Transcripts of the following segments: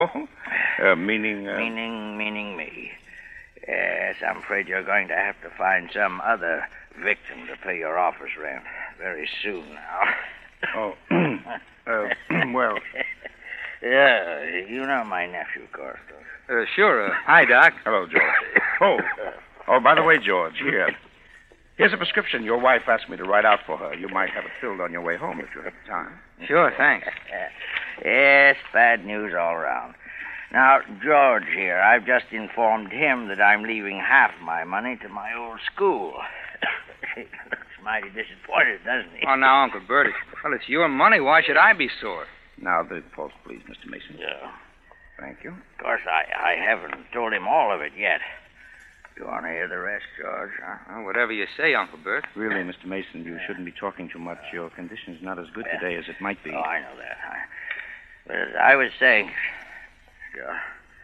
Meaning... Meaning me. Yes, I'm afraid you're going to have to find some other victim to pay your office rent very soon now. Well... Yeah, you know my nephew, of course. Sure. Hi, Doc. Hello, George. By the way, George, here's a prescription your wife asked me to write out for her. You might have it filled on your way home if you have time. Sure, thanks. Yes, bad news all around. Now, George here, I've just informed him that I'm leaving half my money to my old school. He looks mighty disappointed, doesn't he? Oh, now, Uncle Bert, it's your money. Why should I be sore? Now, the post, please, Mr. Mason. Yeah. Thank you. Of course, I haven't told him all of it yet. You want to hear the rest, George, huh? Well, whatever you say, Uncle Bert. Really, Mr. Mason, you shouldn't be talking too much. Your condition's not as good today as it might be. Oh, I know that. But as I was saying... Sure.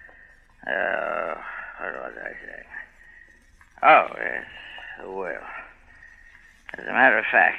What was I saying? Oh, yes, the will. As a matter of fact,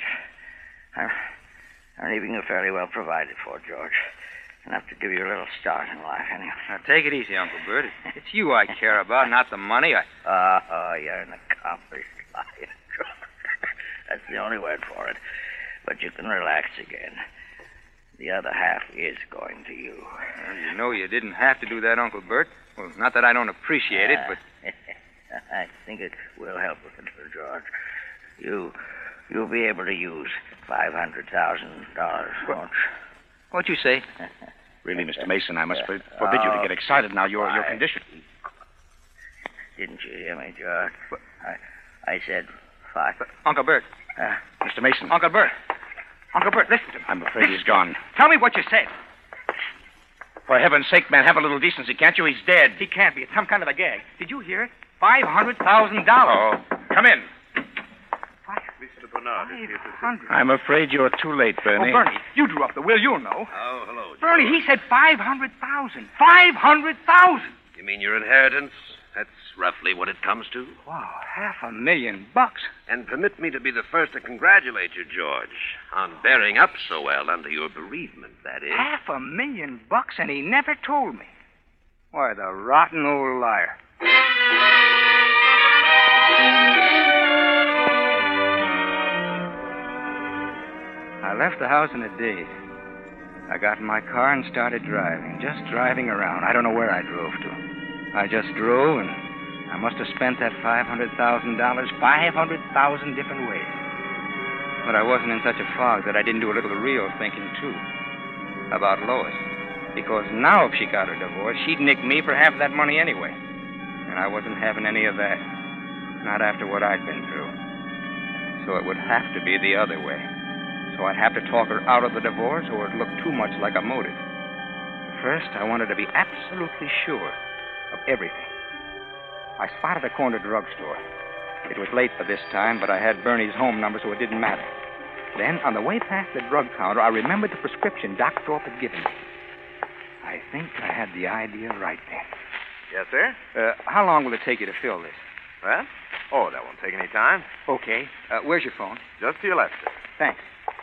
I'm leaving you fairly well provided for, George. Enough to give you a little start in life, anyway. Now, take it easy, Uncle Bert. It's you I care about, not the money. You're an accomplished liar, George. That's the only word for it. But you can relax again. The other half is going to you. Well, you know you didn't have to do that, Uncle Bert. Well, not that I don't appreciate it, but... I think it will help a little, George. You'll be able to use $500,000, won't you? What'd you say? Really, Mr. Mason, I must forbid you to get excited now. Your condition... Didn't you hear me, George? I said five. Uncle Bert. Mr. Mason. Uncle Bert. Uncle Bert, listen to me. I'm afraid he's gone. Tell me what you said. For heaven's sake, man, have a little decency, can't you? He's dead. He can't be. It's some kind of a gag. Did you hear it? $500,000. Oh, come in. Mr. Bernard is here to see. I'm afraid you're too late, Bernie. Oh, Bernie, you drew up the will. You'll know. Oh, hello, George. Bernie, he said $500,000. $500,000. You mean your inheritance? That's roughly what it comes to. Wow, $500,000. And permit me to be the first to congratulate you, George, on bearing up so well under your bereavement, that is. $500,000, and he never told me. Why, the rotten old liar. I left the house in a daze. I got in my car and started driving, just driving around. I don't know where I drove to. I just drove, and I must have spent that $500,000 500,000 different ways. But I wasn't in such a fog that I didn't do a little real thinking, too, about Lois. Because now if she got her divorce, she'd nick me for half that money anyway. And I wasn't having any of that. Not after what I'd been through. So it would have to be the other way. So I'd have to talk her out of the divorce, or it'd look too much like a motive. First, I wanted to be absolutely sure of everything. I spotted a corner drugstore. It was late for this time, but I had Bernie's home number, so it didn't matter. Then, on the way past the drug counter, I remembered the prescription Doc Thorpe had given me. I think I had the idea right then. Yes, sir? How long will it take you to fill this? Well? Oh, that won't take any time. Okay. Where's your phone? Just to your left, sir. Thanks.